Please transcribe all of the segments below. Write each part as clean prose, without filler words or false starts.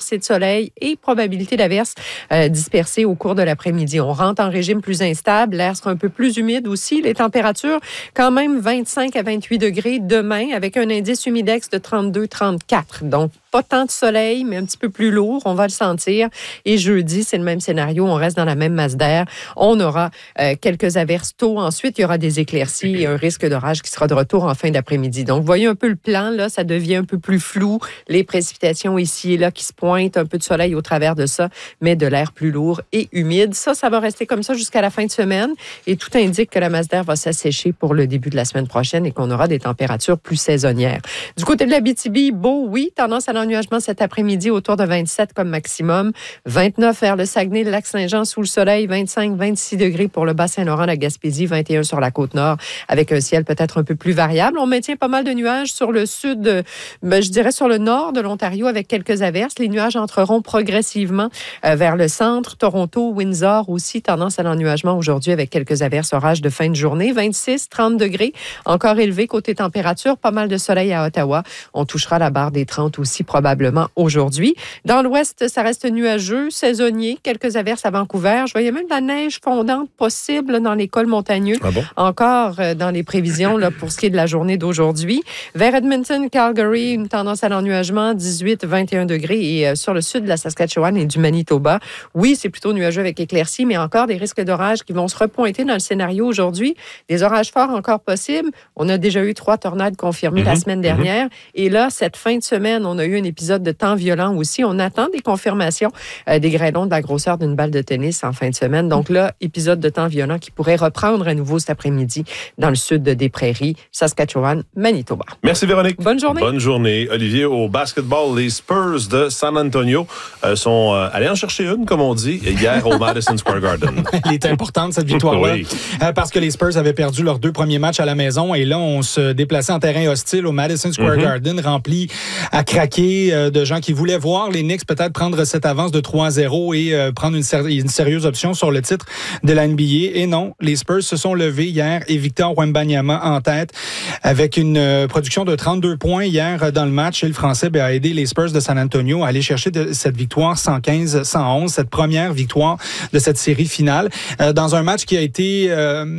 assez de soleil et probabilité d'averses dispersées au cours de l'après-midi. On rentre en régime plus instable. L'air sera un peu plus humide aussi. Les températures, quand même 25 à 28 degrés demain avec un indice humidex de 32-34. Donc, pas tant de soleil, mais un petit peu plus lourd. On va le sentir. Et jeudi, c'est le même scénario. On reste dans la même masse d'air. On aura quelques averses tôt. Ensuite, il y aura des éclaircies et un risque d'orage qui sera de retour en fin d'après-midi. Donc, voyez un peu le plan. Là, ça devient un peu plus flou. Les précipitations ici et là qui se pointent. Un peu de soleil au travers de ça, mais de l'air plus lourd et humide. Ça va rester comme ça jusqu'à la fin de semaine. Et tout indique que la masse d'air va s'assécher pour le début de la semaine prochaine et qu'on aura des températures plus saisonnières. Du côté de l'Abitibi, beau, oui. Tendance à l'ennuagement cet après-midi autour de 27 comme maximum. 29 vers le Saguenay, le Lac-Saint-Jean sous le soleil. 25, 26 degrés pour le Bas-Saint-Laurent, la Gaspésie. 21 sur la Côte-Nord avec un ciel peut-être un peu plus variable. On maintient pas mal de nuages sur le sud, je dirais sur le nord de l'Ontario avec quelques averses. Les nuages entreront progressivement vers le centre. Toronto, Windsor aussi, tendance à l'ennuagement aujourd'hui avec quelques averses orages de fin de journée. 26, 30 degrés, encore élevé côté température. Pas mal de soleil à Ottawa. On touchera la barre des 30 aussi probablement aujourd'hui. Dans l'ouest, ça reste nuageux, saisonnier. Quelques averses à Vancouver. Je voyais même de la neige fondante possible dans les cols montagneux. Ah bon? Encore dans les prévisions là, pour ce qui est de la journée d'aujourd'hui. Vers Edmonton, Calgary, une tendance à l'ennuagement, 18, 21 degrés. Et sur le sud de la Saskatchewan et du Manitoba, oui, c'est plutôt nuageux avec éclaircies, mais encore des risques d'orage qui vont se repointer dans le scénario aujourd'hui. Des orages forts encore possibles. On a déjà eu 3 tornades confirmées la semaine dernière. Et là, cette fin de semaine, on a eu un épisode de temps violent aussi. On attend des confirmations des grêlons de la grosseur d'une balle de tennis en fin de semaine. Donc là, épisode de temps violent qui pourrait reprendre à nouveau cet après-midi dans le sud des Prairies, Saskatchewan, Manitoba. Merci Véronique. Bonne journée. Bonne journée. Olivier, au basketball, les Spurs de San Antonio sont allés en chercher une, comme on dit, hier au Madison Square Garden. Elle est importante, cette victoire-là, oui. Parce que les Spurs avaient perdu leurs 2 premiers matchs à la maison et là, on se déplaçait en terrain hostile au Madison Square Garden, rempli à craquer de gens qui voulaient voir les Knicks peut-être prendre cette avance de 3-0 et prendre une sérieuse option sur le titre de la NBA. Et non, les Spurs se sont levés hier et Victor Wembanyama en tête avec une production de 32 points hier dans le match. Et le Français a aidé les Spurs de San Antonio à aller chercher cette victoire 115-111, cette première victoire de cette série finale. Dans un match qui a été,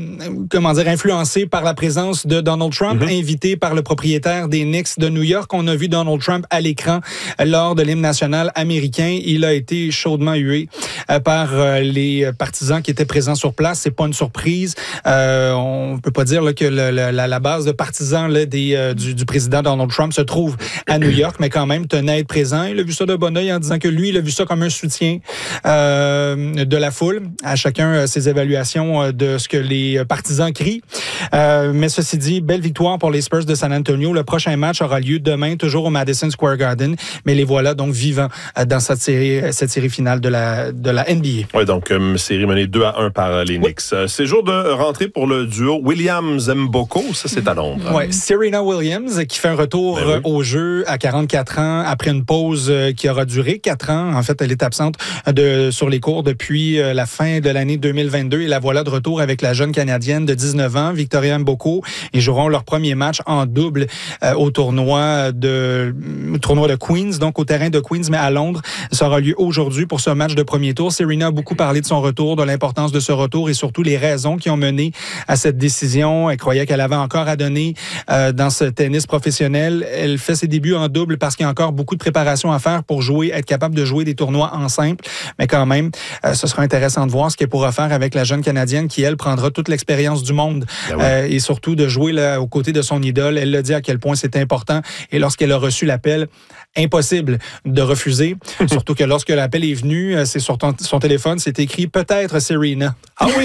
influencé par la présence de Donald Trump, invité par le propriétaire des Knicks de New York. On a vu Donald Trump à l'écran lors de l'hymne national américain. Il a été chaudement hué par les partisans qui étaient présents sur place. C'est pas une surprise. On peut pas dire là, que la base de partisans là, du président Donald Trump se trouve à New York, mais quand même tenait à être présent. Il a vu ça de bon oeil en disant que lui, il a vu ça comme un soutien de la foule. À chacun ses évaluations de ce que les partisans crient. Mais ceci dit, belle victoire pour les Spurs de San Antonio. Le prochain match aura lieu demain, toujours au Madison Square Garden. Mais les voilà donc vivants dans cette série finale de la NBA. Oui, donc série menée 2-1 par les Knicks. C'est jour de rentrée pour le duo Williams-Mboko. Ça, c'est à Londres. Oui, Serena Williams qui fait un retour au jeu à 44 ans après une pause qui aura duré 4 ans. En fait, elle est absente sur les cours depuis la fin de l'année 2022 et la voilà de retour avec la jeune Canadienne de 19 ans, Victoria Mboko. Ils joueront leur premier match en double au tournoi de Queens, donc au terrain de Queens, mais à Londres. Ça aura lieu aujourd'hui pour ce match de premier tour. Serena a beaucoup parlé de son retour, de l'importance de ce retour et surtout les raisons qui ont mené à cette décision. Elle croyait qu'elle avait encore à donner dans ce tennis professionnel. Elle fait ses débuts en double parce qu'il y a encore beaucoup de préparation à faire pour être capable de jouer des tournois en simple. Mais quand même, ce sera intéressant de voir ce qu'elle pourra faire avec la jeune Canadienne qui, elle, prendra toute l'expérience du monde et surtout de jouer là, aux côtés de son idole. Elle l'a dit à quel point c'était important et lorsqu'elle a reçu l'appel, impossible de refuser. Surtout que lorsque l'appel est venu, c'est sur son téléphone, c'est écrit « Peut-être Serena ». Ah oui!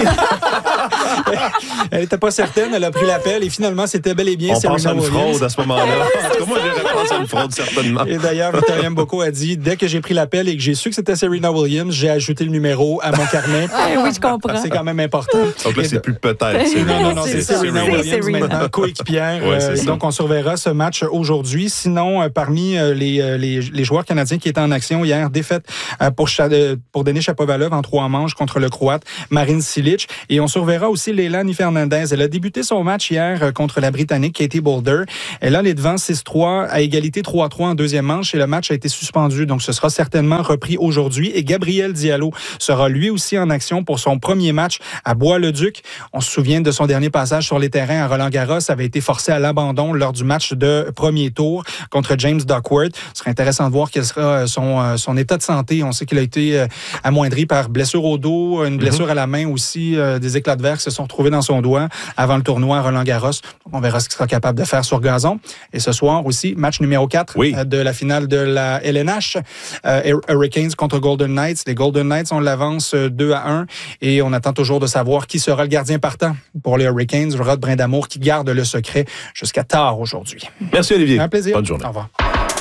Elle n'était pas certaine, elle a pris l'appel et finalement, c'était bel et bien Serena Williams. On pense à une fraude à ce moment-là. En tout cas, moi, j'ai pensé à une fraude, certainement. Et d'ailleurs, Victoria Mboko a dit, dès que j'ai pris l'appel et que j'ai su que c'était Serena Williams, j'ai ajouté le numéro à mon carnet. Oui, je comprends. C'est quand même important. Donc là, c'est plus peut-être. Non, c'est Serena Williams maintenant, coéquipière. Donc, on surveillera ce match aujourd'hui. Sinon, parmi les joueurs canadiens qui étaient en action hier, défaite pour Denis Shapovalov en 3 manches contre le Croate Marin Cilic. Et on surveillera aussi Leilani Fernandez. Elle a débuté son match hier contre la Britannique Katie Boulder. Elle a les devants 6-3 à égalité 3-3 en deuxième manche et le match a été suspendu. Donc, ce sera certainement repris aujourd'hui. Et Gabriel Diallo sera lui aussi en action pour son premier match à Bois-le-Duc. On se souvient de son dernier passage sur les terrains à Roland-Garros. Avait été forcé à l'abandon lors du match de premier tour contre James Duckworth. Ce serait intéressant de voir quel sera son état de santé. On sait qu'il a été amoindri par blessure au dos, une blessure à la main aussi, des éclats de verre qui se sont retrouvés dans son doigt avant le tournoi à Roland-Garros. On verra ce qu'il sera capable de faire sur gazon. Et ce soir aussi, match numéro 4 de la finale de la LNH. Hurricanes contre Golden Knights. Les Golden Knights, on l'avance 2-1 et on attend toujours de savoir qui sera le gardien partant pour les Hurricanes. Rod Brindamour qui garde le secret jusqu'à tard aujourd'hui. Merci Olivier. Un plaisir. Bonne journée. Au revoir.